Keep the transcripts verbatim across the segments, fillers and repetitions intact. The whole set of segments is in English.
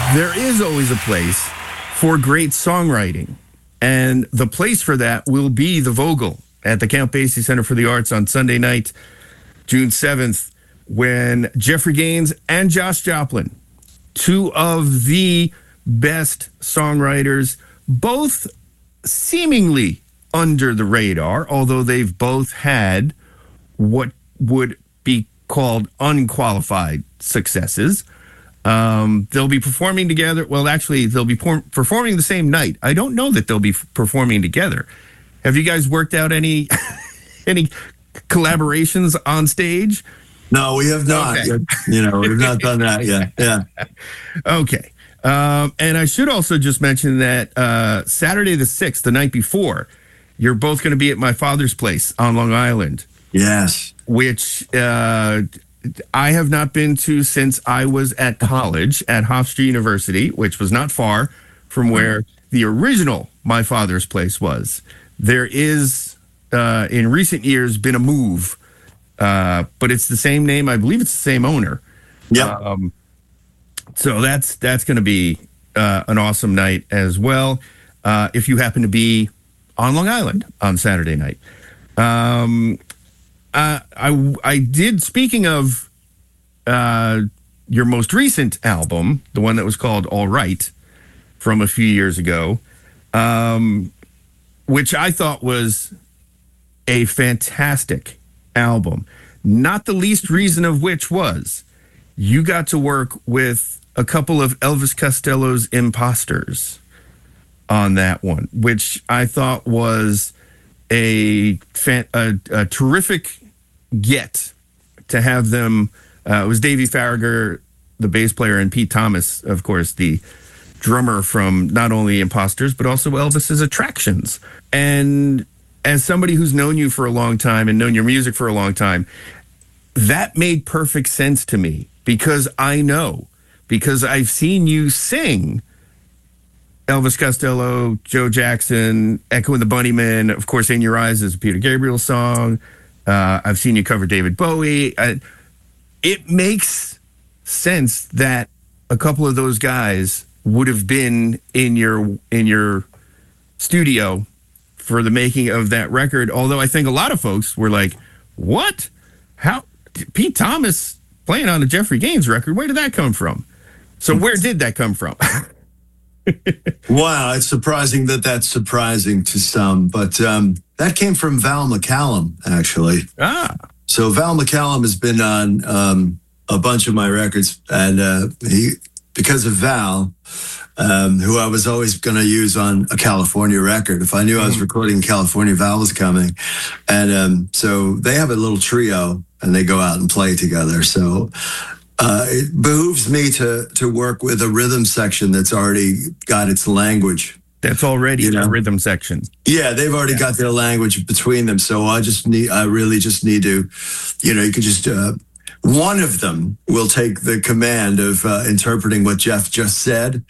There is always a place for great songwriting, and the place for that will be the Vogel at the Count Basie Center for the Arts on Sunday night, June seventh, when Jeffrey Gaines and Josh Joplin, two of the best songwriters, both seemingly under the radar, although they've both had what would be called unqualified successes. Um, they'll be performing together. Well, actually, they'll be por- performing the same night. I don't know that they'll be f- performing together. Have you guys worked out any any collaborations on stage? No, we have not. Okay. Yet. You know, we've not done that yet. Yeah. Okay. Um, and I should also just mention that uh, Saturday the sixth, the night before, you're both going to be at my father's place on Long Island. Yes. Which uh, I have not been to since I was at college at Hofstra University, which was not far from where the original My Father's Place was. There is, uh, in recent years, been a move, uh, but it's the same name. I believe it's the same owner. Yeah. Um, so that's that's going to be uh, an awesome night as well. Uh, if you happen to be on Long Island on Saturday night. Um, uh, I I did. Speaking of uh, your most recent album, the one that was called All Right, from a few years ago, um, which I thought was a fantastic album. Not the least reason of which was you got to work with a couple of Elvis Costello's imposters on that one, which I thought was a, fan, a, a terrific get to have them. Uh, it was Davey Farragher, the bass player, and Pete Thomas, of course, the drummer from not only Imposters, but also Elvis's Attractions. And as somebody who's known you for a long time and known your music for a long time, that made perfect sense to me because I know, because I've seen you sing Elvis Costello, Joe Jackson, Echo and the Bunnymen, of course, In Your Eyes is a Peter Gabriel song. Uh, I've seen you cover David Bowie. I, it makes sense that a couple of those guys would have been in your in your studio for the making of that record. Although I think a lot of folks were like, "What? How? Pete Thomas playing on a Jeffrey Gaines record? Where did that come from?" So where did that come from? Wow, it's surprising that that's surprising to some, but um, that came from Val McCallum, actually. Ah. So Val McCallum has been on um, a bunch of my records, and uh, he, because of Val, um, who I was always going to use on a California record. If I knew I was recording in California, Val was coming. And um, so they have a little trio, and they go out and play together. So uh, it behooves me to to work with a rhythm section that's already got its language. That's already You know? a rhythm section. Yeah, they've already Yeah. got their language between them. So I just need, I really just need to, you know, you could just, uh, one of them will take the command of uh, interpreting what Jeff just said,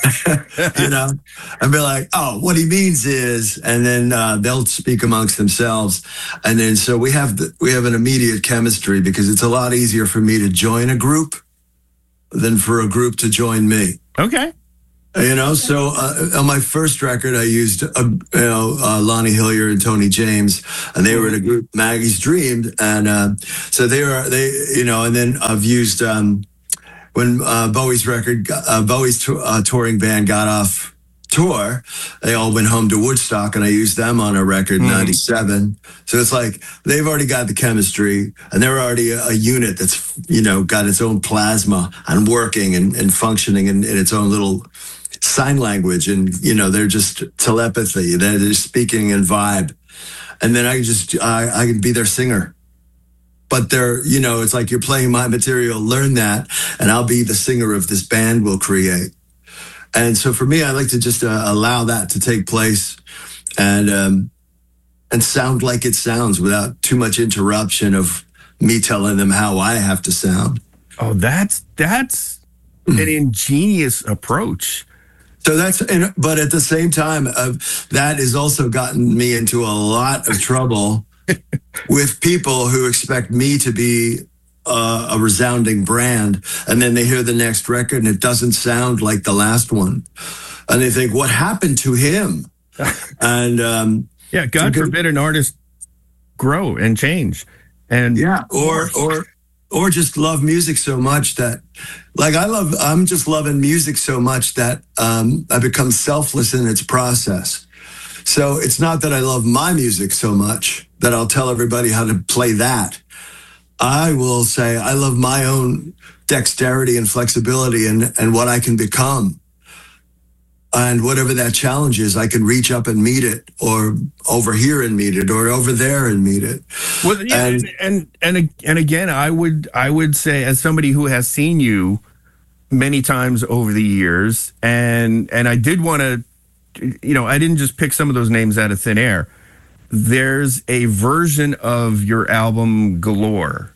you know, and be like, oh, what he means is, and then uh, they'll speak amongst themselves. And then so we have, the, we have an immediate chemistry because it's a lot easier for me to join a group than for a group to join me. Okay. You know, so uh, on my first record, I used, uh, you know, uh, Lonnie Hillier and Tony James, and they were in a group, Maggie's Dreamed. And uh, so they were, they, you know, and then I've used, um, when uh, Bowie's record, uh, Bowie's t- uh, touring band got off tour, they all went home to Woodstock, and I used them on a record in ninety-seven. So it's like they've already got the chemistry, and they're already a, a unit that's, you know, got its own plasma and working and, and functioning in, in its own little sign language, and you know they're just telepathy. They're just speaking in vibe, and then I just I, I can be their singer. But they're, you know, it's like you're playing my material. Learn that, and I'll be the singer of this band we'll create. And so for me, I like to just uh, allow that to take place, and um, and sound like it sounds without too much interruption of me telling them how I have to sound. Oh, that's that's an ingenious approach. So that's, and, but at the same time, uh, that has also gotten me into a lot of trouble with people who expect me to be uh, a resounding brand, and then they hear the next record and it doesn't sound like the last one, and they think, what happened to him? And um, yeah, God so forbid an artist grow and change, and yeah, or or or just love music so much that, like I love, I'm just loving music so much that um, I become selfless in its process. So it's not that I love my music so much that I'll tell everybody how to play that. I will say I love my own dexterity and flexibility and, and what I can become. And whatever that challenge is, I can reach up and meet it, or over here and meet it, or over there and meet it. Well, yeah, and, and and and again, I would I would say, as somebody who has seen you many times over the years, and and I did want to, you know, I didn't just pick some of those names out of thin air. There's a version of your album Galore,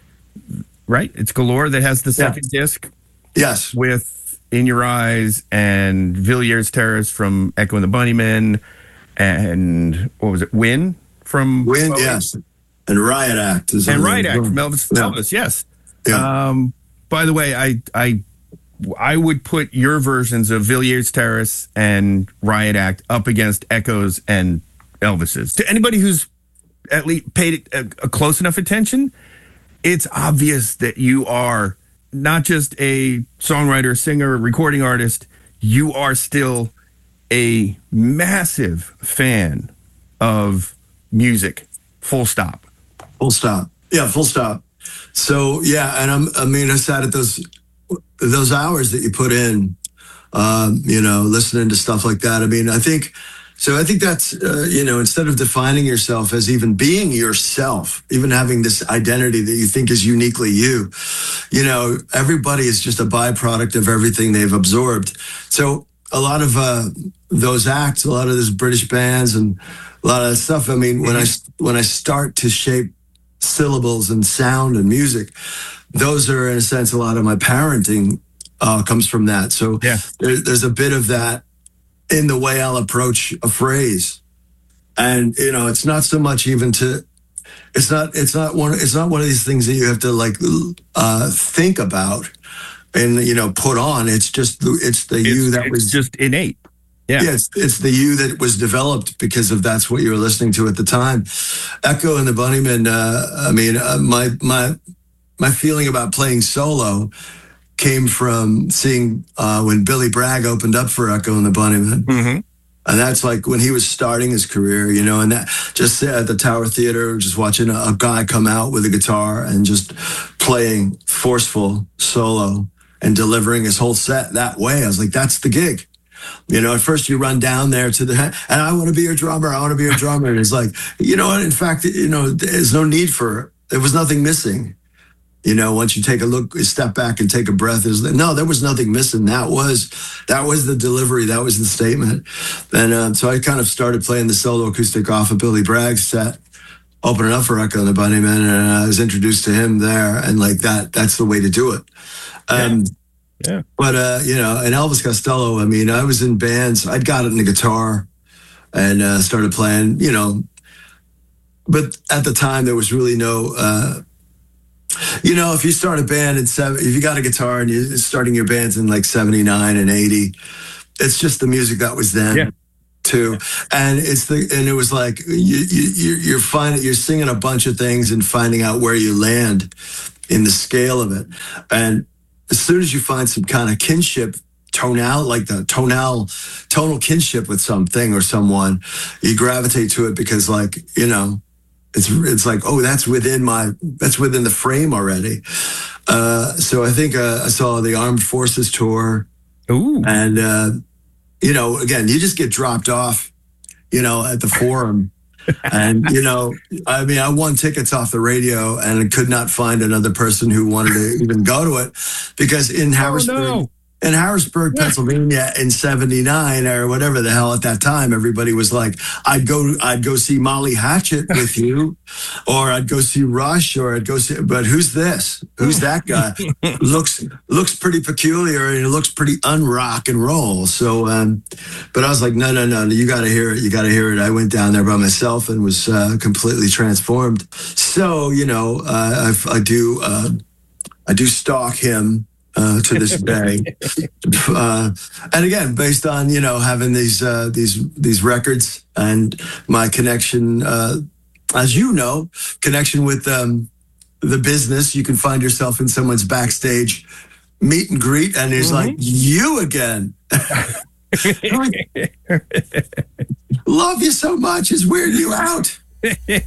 right? It's Galore that has the second yeah. disc. Yes. With In Your Eyes and Villiers Terrace from Echo and the Bunnymen, and what was it? Win from Win, oh, yes. And Riot Act. Is and Riot Act from Elvis, yeah. Elvis yes. Yeah. Um, by the way, I, I, I would put your versions of Villiers Terrace and Riot Act up against Echoes and Elvis's. To anybody who's at least paid a, a close enough attention, it's obvious that you are not just a songwriter, singer, recording artist. You are still a massive fan of music. Full stop. Full stop. Yeah, full stop. So yeah, and I'm. I mean, I sat at those those hours that you put in, um, you know, listening to stuff like that. I mean, I think. So I think that's, uh, you know, instead of defining yourself as even being yourself, even having this identity that you think is uniquely you, you know, everybody is just a byproduct of everything they've absorbed. So a lot of uh, those acts, a lot of those British bands and a lot of that stuff, I mean, when I, when I start to shape syllables and sound and music, those are, in a sense, a lot of my parenting uh, comes from that. So yeah. there, there's a bit of that in the way I'll approach a phrase. And, you know, it's not so much even to, it's not, it's not one, it's not one of these things that you have to like, uh, think about and, you know, put on. It's just, it's the it's, you that it's was just innate. Yeah. yeah it's, it's the you that was developed because of that's what you were listening to at the time. Echo and the Bunnymen, uh, I mean, uh, my, my, my feeling about playing solo came from seeing uh, when Billy Bragg opened up for Echo and the Bunnymen. Mm-hmm. And that's like when he was starting his career, you know, and that just at the Tower Theater, just watching a, a guy come out with a guitar and just playing forceful solo and delivering his whole set that way. I was like, that's the gig. You know, at first you run down there to the, and I want to be your drummer. I want to be your drummer. And it's like, you know what? In fact, you know, there's no need for, there was nothing missing. You know, once you take a look, step back and take a breath, is no, there was nothing missing. That was, that was the delivery. That was the statement. And uh, so I kind of started playing the solo acoustic off of Billy Bragg's set, opening up for Echo and the Bunnymen, and I was introduced to him there. And like that, that's the way to do it. Um, yeah. yeah. But, uh, you know, and Elvis Costello, I mean, I was in bands. I'd got it in the guitar and uh, started playing, you know, but at the time there was really no, uh, you know, if you start a band in seven, if you got a guitar and you're starting your bands in like seventy-nine and eighty, it's just the music that was then yeah. too. And it's the, and it was like, you, you, you're finding, you're singing a bunch of things and finding out where you land in the scale of it. And as soon as you find some kind of kinship, tonal, like the tonal, tonal kinship with something or someone, you gravitate to it because like, you know, It's it's like, oh, that's within my, that's within the frame already. Uh, so I think uh, I saw the Armed Forces tour. Ooh. And, uh, you know, again, you just get dropped off, you know, at the Forum. And, you know, I mean, I won tickets off the radio and I could not find another person who wanted to even go to it because in Harrisburg, oh, no. in Harrisburg, Pennsylvania in seventy-nine or whatever the hell at that time, everybody was like, I'd go, I'd go see Molly Hatchet with you, or I'd go see Rush, or I'd go see, but who's this? Who's that guy? looks, looks pretty peculiar and it looks pretty un-rock and roll. So, um, but I was like, no, no, no, you got to hear it. You got to hear it. I went down there by myself and was uh, completely transformed. So, you know, uh, I, I do, uh, I do stalk him uh, to this day. uh, and again, based on, you know, having these uh, these these records and my connection, uh, as you know, connection with um, the business, you can find yourself in someone's backstage meet and greet, and he's mm-hmm. like, you again. Love you so much. It's weirding you out.